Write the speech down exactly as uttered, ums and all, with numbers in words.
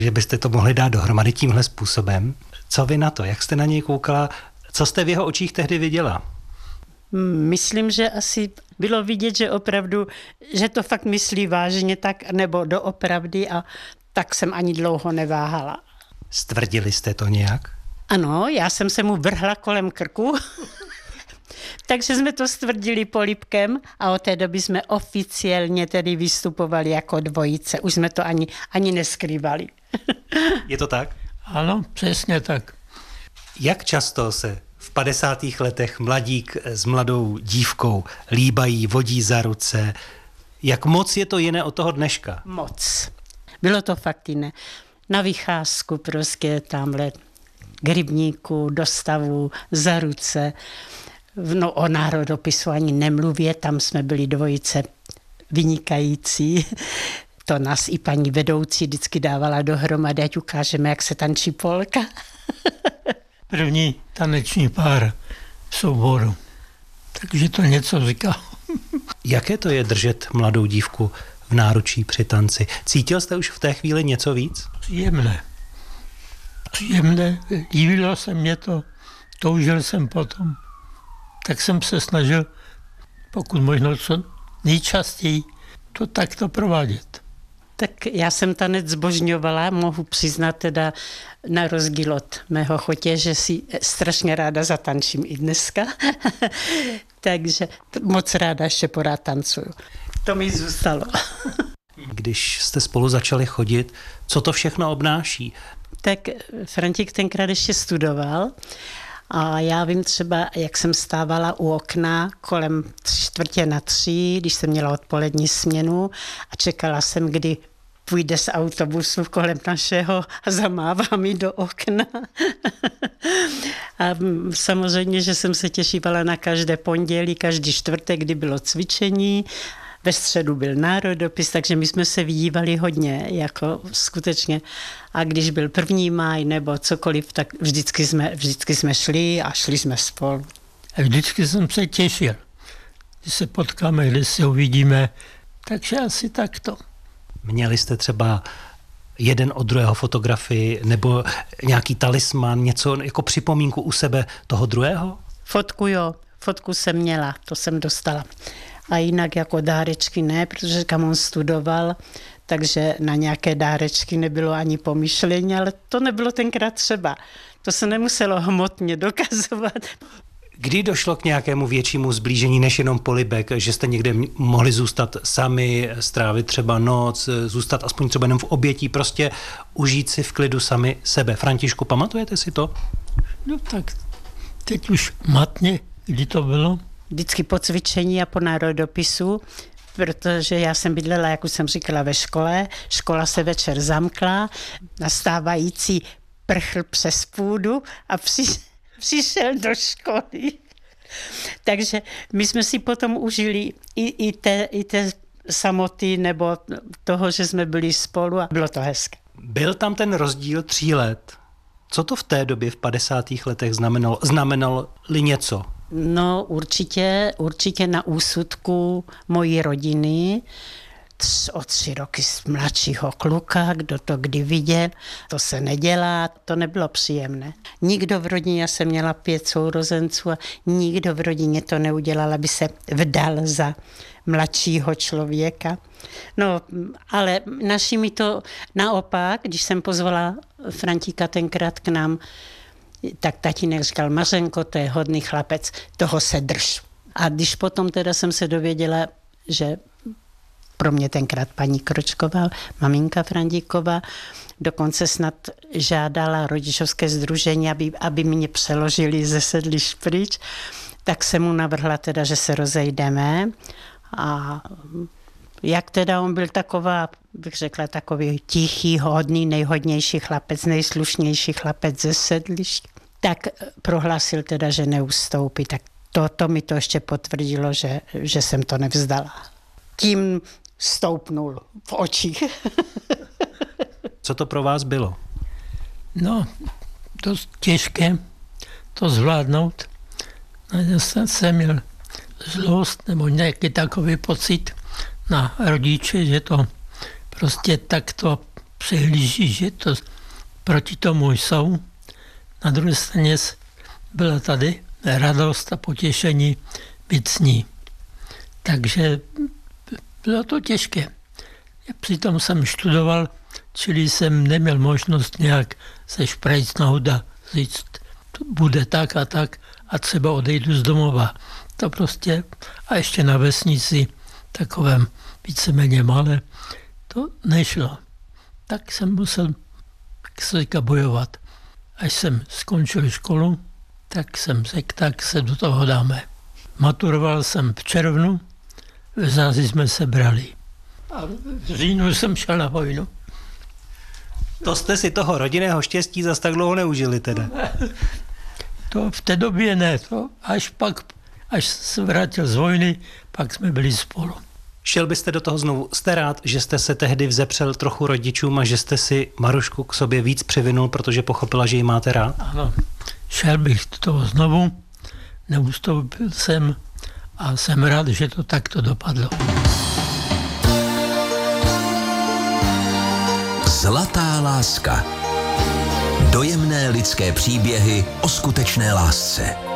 že byste to mohli dát dohromady tímhle způsobem. Co vy na to? Jak jste na něj koukala? Co jste v jeho očích tehdy viděla? Myslím, že asi bylo vidět, že opravdu, že to fakt myslí vážně tak, nebo doopravdy, a tak jsem ani dlouho neváhala. Stvrdili jste to nějak? Ano, já jsem se mu vrhla kolem krku, takže jsme to stvrdili polibkem a od té doby jsme oficiálně tedy vystupovali jako dvojice. Už jsme to ani, ani neskrývali. Je to tak? Ano, přesně tak. Jak často se v padesátých letech mladík s mladou dívkou líbají, vodí za ruce? Jak moc je to jiné od toho dneška? Moc. Bylo to fakt jiné. Na vycházku prostě tamhle k rybníku, do stavu, za ruce. No o národopisu ani nemluvě, tam jsme byli dvojice vynikající. To nás i paní vedoucí vždycky dávala dohromady, ať ukážeme, jak se tančí polka. První taneční pár v souboru. Takže to něco říká. Jaké to je držet mladou dívku v náručí při tanci? Cítil jste už v té chvíli něco víc? Příjemné. Příjemné. Líbilo se mě to. Toužil jsem potom. Tak jsem se snažil, pokud možno co nejčastěji, to takto provádět. Tak já jsem tanec zbožňovala, mohu přiznat teda na rozdíl od mého chotě, že si strašně ráda zatančím i dneska. Takže moc ráda ještě porád tancuju. To mi zůstalo. Když jste spolu začali chodit, co to všechno obnáší? Tak František tenkrát ještě studoval a já vím třeba, jak jsem stávala u okna kolem tři čtvrtě na tři, když jsem měla odpolední směnu a čekala jsem, kdy půjde z autobusu kolem našeho a zamává mi do okna. A samozřejmě, že jsem se těšívala na každé pondělí, každý čtvrtek, kdy bylo cvičení. Ve středu byl národopis, takže my jsme se vidívali hodně, jako skutečně. A když byl první máj nebo cokoliv, tak vždycky jsme, vždycky jsme šli a šli jsme spolu. A vždycky jsem se těšil, když se potkáme, když se uvidíme, takže asi takto. Měli jste třeba jeden od druhého fotografii nebo nějaký talisman, něco jako připomínku u sebe toho druhého? Fotku jo, fotku jsem měla, to jsem dostala. A jinak jako dárečky ne, protože kam on studoval, takže na nějaké dárečky nebylo ani pomyšlení, ale to nebylo tenkrát třeba. To se nemuselo hmotně dokazovat. Kdy došlo k nějakému většímu zblížení než jenom polibek, že jste někde mohli zůstat sami, strávit třeba noc, zůstat aspoň třeba jenom v obětí, prostě užít si v klidu sami sebe. Františku, pamatujete si to? No tak teď už matně, kdy to bylo? Vždycky po cvičení a po národopisu, protože já jsem bydlela, jak už jsem říkala, ve škole. Škola se večer zamkla, nastávající prchl přes půdu a při, přišel do školy. Takže my jsme si potom užili i, i, té, i té samoty nebo toho, že jsme byli spolu a bylo to hezké. Byl tam ten rozdíl tří let. Co to v té době v padesátých letech znamenalo? Znamenalo-li něco? No určitě, určitě na úsudku mojí rodiny, o tři roky z mladšího kluka, kdo to kdy viděl, to se nedělá, to nebylo příjemné. Nikdo v rodině, já jsem měla pět sourozenců a nikdo v rodině to neudělal, aby se vdal za mladšího člověka. No, ale naši mi to naopak, když jsem pozvala Frantíka tenkrát k nám, tak tatínek říkal, Mařenko, to je hodný chlapec, toho se drž. A když potom teda jsem se dověděla, že pro mě tenkrát paní Kročková, maminka Frantíkova, dokonce snad žádala rodičovské sdružení, aby, aby mě přeložili ze Sedlišť pryč, tak jsem mu navrhla teda, že se rozejdeme. A jak teda on byl taková, bych řekla, takový tichý, hodný, nejhodnější chlapec, nejslušnější chlapec ze Sedlišť, tak prohlásil teda, že neustoupí. Tak to, to mi to ještě potvrdilo, že, že jsem to nevzdala. Tím stoupnul v očích. Co to pro vás bylo? No, dost těžké to zvládnout. Já jsem měl zlost nebo nějaký takový pocit na rodiče, že to prostě takto přihlíží, že to proti tomu jsou. Na druhé straně byla tady radost a potěšení být s ní. Takže bylo to těžké. Přitom jsem študoval, čili jsem neměl možnost nějak se šprajcnout a říct, to bude tak a tak a třeba odejdu z domova. To prostě, a ještě na vesnici, takovém víceméně malé, to nešlo. Tak jsem musel, jak se říká, bojovat. Až jsem skončil školu, tak jsem řekl, tak se do toho dáme. Maturoval jsem v červnu, v září jsme se brali. A v říjnu jsem šel na vojnu. To jste si toho rodinného štěstí zas tak dlouho neužili teda. To v té době ne, to až pak, až se vrátil z vojny, pak jsme byli spolu. Šel byste do toho znovu? Jste rád, že jste se tehdy vzepřel trochu rodičům a že jste si Marušku k sobě víc přivinul, protože pochopila, že ji máte rád? Ano, šel bych do toho znovu, neustoupil jsem a jsem rád, že to takto dopadlo. Zlatá láska. Dojemné lidské příběhy o skutečné lásce.